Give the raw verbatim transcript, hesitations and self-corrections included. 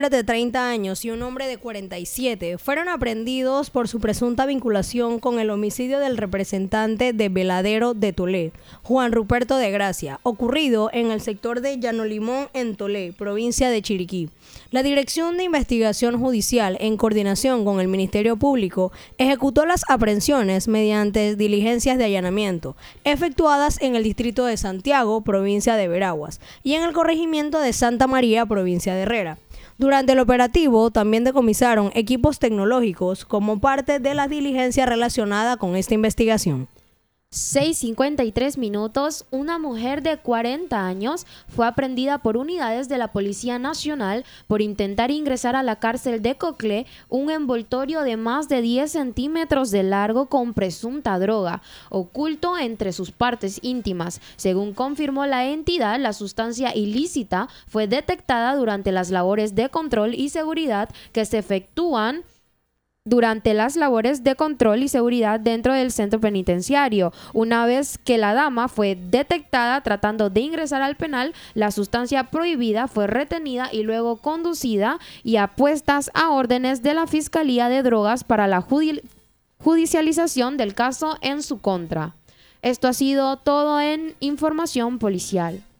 de treinta años y un hombre de cuarenta y siete fueron aprehendidos por su presunta vinculación con el homicidio del representante de Veladero de Tolé, Juan Ruperto de Gracia, ocurrido en el sector de Llanolimón en Tolé, provincia de Chiriquí. La Dirección de Investigación Judicial, en coordinación con el Ministerio Público, ejecutó las aprehensiones mediante diligencias de allanamiento, efectuadas en el distrito de Santiago, provincia de Veraguas, y en el corregimiento de Santa María, provincia de Herrera. Durante el operativo también decomisaron equipos tecnológicos como parte de la diligencia relacionada con esta investigación. seis cincuenta y tres minutos, una mujer de cuarenta años fue aprehendida por unidades de la Policía Nacional por intentar ingresar a la cárcel de Coclé un envoltorio de más de diez centímetros de largo con presunta droga, oculto entre sus partes íntimas. Según confirmó la entidad, la sustancia ilícita fue detectada durante las labores de control y seguridad que se efectúan durante las labores de control y seguridad dentro del centro penitenciario. Una vez que la dama fue detectada tratando de ingresar al penal, la sustancia prohibida fue retenida y luego conducida y a puestas a órdenes de la Fiscalía de Drogas para la judi- judicialización del caso en su contra. Esto ha sido todo en información policial.